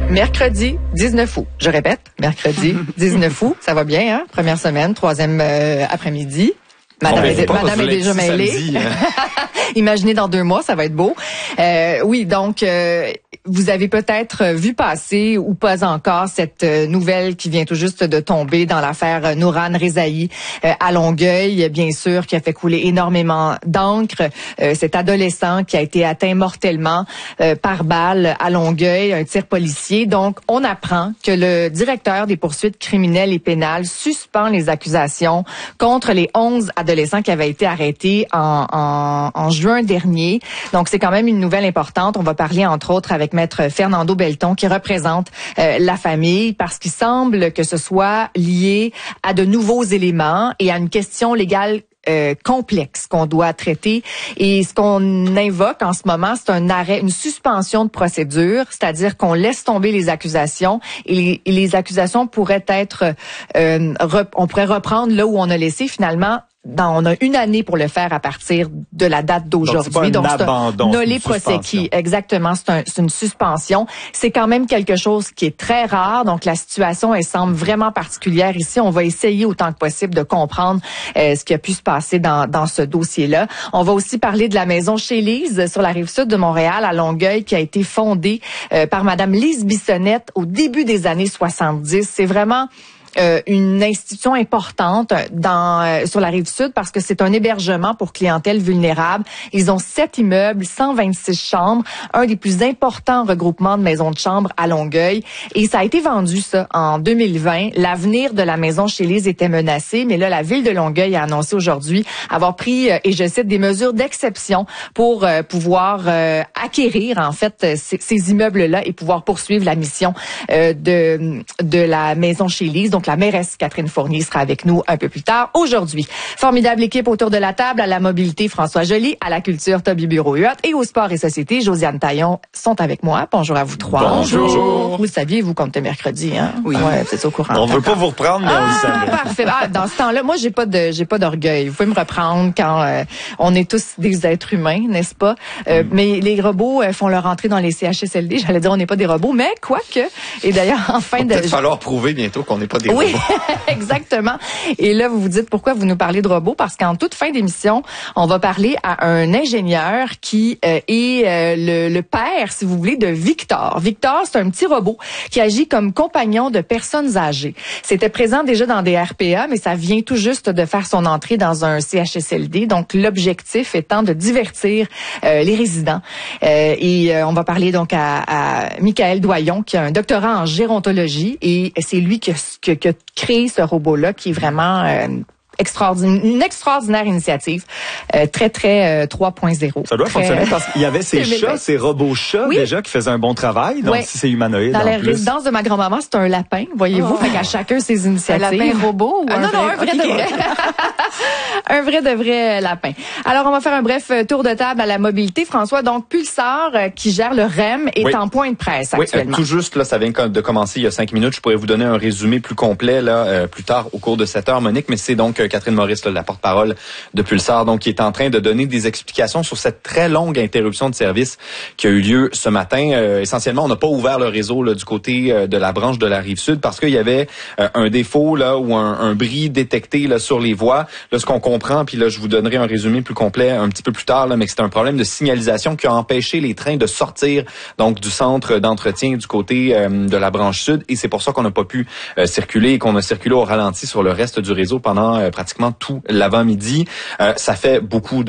Mercredi 19 août. Je répète, mercredi 19 août. Ça va bien, hein? Première semaine, troisième après-midi. Madame est déjà mêlée. Imaginez dans 2 mois, ça va être beau. Oui, donc vous avez peut-être vu passer ou pas encore cette nouvelle qui vient tout juste de tomber dans l'affaire Nourane Rezaie à Longueuil, bien sûr, qui a fait couler énormément d'encre. Cet adolescent qui a été atteint mortellement par balle à Longueuil, un tir policier. Donc, on apprend que le directeur des poursuites criminelles et pénales suspend les accusations contre les 11 adolescents qui avaient été arrêtés en juin dernier. Donc, c'est quand même une nouvelle importante. On va parler, entre autres, avec Maître Fernando Belton, qui représente la famille, parce qu'il semble que ce soit lié à de nouveaux éléments et à une question légale complexe qu'on doit traiter. Et ce qu'on invoque en ce moment, c'est un arrêt, une suspension de procédure, c'est-à-dire qu'on laisse tomber les accusations et les accusations pourraient être, on pourrait reprendre là où on a laissé finalement. On a 1 année pour le faire à partir de la date d'aujourd'hui. Donc, c'est un abandon, nolé prosecchi. Exactement, c'est une suspension. C'est quand même quelque chose qui est très rare. Donc, la situation, elle semble vraiment particulière ici. On va essayer autant que possible de comprendre ce qui a pu se passer dans ce dossier-là. On va aussi parler de la maison chez Lise sur la rive sud de Montréal, à Longueuil, qui a été fondée par Madame Lise Bissonnette au début des années 70. C'est vraiment une institution importante sur la rive sud parce que c'est un hébergement pour clientèle vulnérable. Ils ont 7 immeubles, 126 chambres, un des plus importants regroupements de maisons de chambres à Longueuil. Et ça a été vendu, ça, en 2020. L'avenir de la maison chez Lise était menacé, mais là, la ville de Longueuil a annoncé aujourd'hui avoir pris, et je cite, des mesures d'exception pour pouvoir acquérir, en fait, ces immeubles-là et pouvoir poursuivre la mission de la maison chez Lise. Donc, la mairesse Catherine Fournier sera avec nous un peu plus tard aujourd'hui. Formidable équipe autour de la table, à la mobilité, François Joly, à la culture, Toby Bureau-Huot, et au sport et société, Josiane Taillon sont avec moi. Bonjour à vous trois. Bonjour. Vous saviez, vous, qu'on était mercredi, hein? Oui. Ouais, vous êtes au courant. On veut pas vous reprendre, mais on le savait. Parfait. Dans ce temps-là, moi, j'ai pas d'orgueil. Vous pouvez me reprendre quand on est tous des êtres humains, n'est-ce pas? Mais les robots font leur entrée dans les CHSLD. J'allais dire, on n'est pas des robots, mais quoique. Et d'ailleurs, en fin de... Peut-être falloir prouver bientôt qu'on n'est pas des robots. Oui, exactement. Et là, vous vous dites pourquoi vous nous parlez de robots, parce qu'en toute fin d'émission, on va parler à un ingénieur qui est le père, si vous voulez, de Victor. Victor, c'est un petit robot qui agit comme compagnon de personnes âgées. C'était présent déjà dans des RPA, mais ça vient tout juste de faire son entrée dans un CHSLD. Donc, l'objectif étant de divertir les résidents. Et on va parler donc à Michael Doyon, qui a un doctorat en gérontologie, et c'est lui qui a créé ce robot-là, qui est vraiment une extraordinaire initiative, très 3.0. Ça doit fonctionner parce qu'il y avait ces chats, ces robots chats déjà qui faisaient un bon travail, donc si c'est humanoïde. Dans la résidence de ma grand-maman, c'est un lapin, voyez-vous, fait qu'à chacun ses initiatives. Un lapin robot ou un vrai de vrai. Un vrai de vrai lapin. Alors, on va faire un bref tour de table à la mobilité. François, donc Pulsar, qui gère le REM, est en point de presse actuellement. Oui, tout juste, là, ça vient de commencer il y a 5 minutes. Je pourrais vous donner un résumé plus complet là plus tard au cours de cette heure, Monique, mais c'est donc Catherine Maurice, là, la porte-parole de Pulsar, donc qui est en train de donner des explications sur cette très longue interruption de service qui a eu lieu ce matin. Essentiellement, on n'a pas ouvert le réseau là, du côté de la branche de la Rive-Sud parce qu'il y avait un défaut là ou un bris détecté là sur les voies. Là, ce qu'on comprend, puis là, je vous donnerai un résumé plus complet un petit peu plus tard, là, mais c'est un problème de signalisation qui a empêché les trains de sortir donc du centre d'entretien du côté de la branche sud, et c'est pour ça qu'on n'a pas pu circuler et qu'on a circulé au ralenti sur le reste du réseau pendant pratiquement tout l'avant-midi. Ça fait beaucoup